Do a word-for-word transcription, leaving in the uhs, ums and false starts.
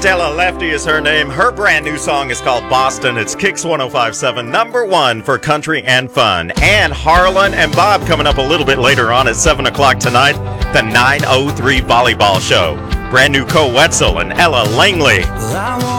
Stella Lefty is her name. Her brand new song is called Boston. It's Kicks one oh five point seven, number one for country and fun. And Harlan and Bob coming up a little bit later on at seven o'clock tonight. The nine oh three Volleyball Show. Brand new Co Wetzel and Ella Langley.